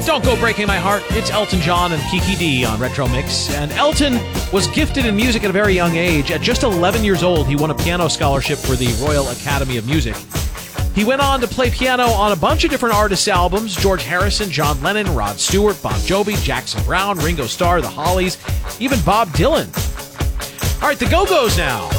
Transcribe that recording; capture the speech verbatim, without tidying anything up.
Don't Go Breaking My Heart. It's Elton John and Kiki D on Retro Mix. And Elton was gifted in music at a very young age. At just eleven years old, he won a piano scholarship for the Royal Academy of Music. He went on to play piano on a bunch of different artists' albums: George Harrison, John Lennon, Rod Stewart, Bon Jovi, Jackson Browne, Ringo Starr, The Hollies, even Bob Dylan. All right, the Go-Go's now.